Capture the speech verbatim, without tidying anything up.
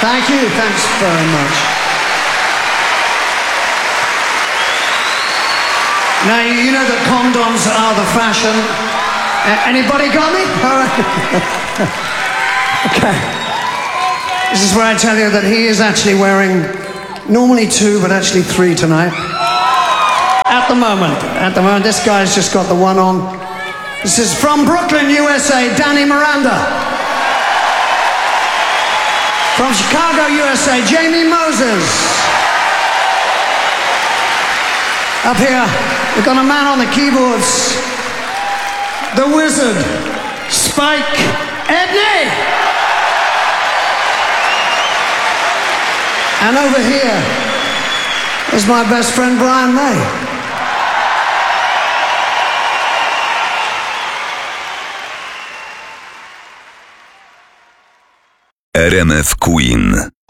Thank you, thanks very much. Now, you know that condoms are the fashion. A- anybody got me? All right. Okay. This is where I tell you that he is actually wearing normally two, but actually three tonight. At the moment, at the moment, this guy's just got the one on. This is from Brooklyn, U S A, Danny Miranda. From Chicago, U S A, Jamie Moses. Up here, we've got a man on the keyboards, the wizard, Spike Edney. And over here is my best friend, Brian May. R M F Queen.